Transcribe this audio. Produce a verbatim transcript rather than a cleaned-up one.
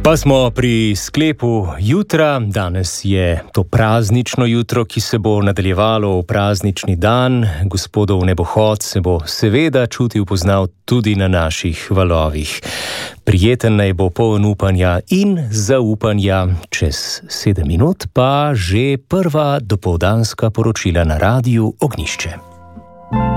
Pa smo pri sklepu jutra. Danes je to praznično jutro, ki se bo nadaljevalo v praznični dan. Gospodov nebohod se bo seveda čutil poznal tudi na naših valovih. Prijeten naj bo poln upanja in zaupanja. Čez sedem minut pa že prva dopoldanska poročila na Radiu Ognjišče.